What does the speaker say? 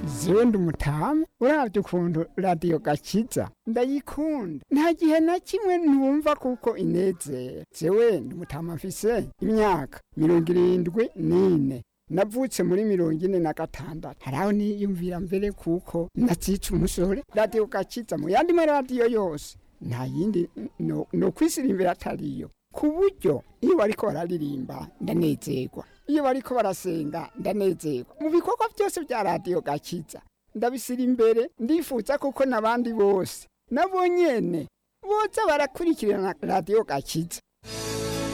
jewe ndi umutama uravye ukuntu radiyo gakiza ndayikunda nta gihe na kimwe ntumva kuko inezera jewe ndi umutama mfise imyaka 74 navutse muri 46 haraho niyumvira mbere kuko nazica umusore radiyo gakiza mu yandi maradiyo yose nta yindi no kwisirimbira atariyo ku buryo iyo bariko bararirimba ndanezerwa iyo bariko barasenga ndanezerwa mu bikorwa byose bya radiyo gakiza ndabisira imbere ndifuza kuko nabandi bose nabo nyene boza barakurikirana radiyo gakiza